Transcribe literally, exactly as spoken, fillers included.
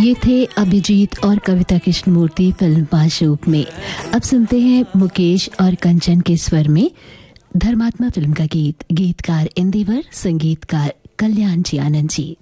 ये थे अभिजीत और कविता कृष्णमूर्ति फिल्म माशूक में। अब सुनते हैं मुकेश और कंचन के स्वर में धर्मात्मा फिल्म का गीत। गीतकार इंदिवर, संगीतकार कल्याण जी आनंद जी।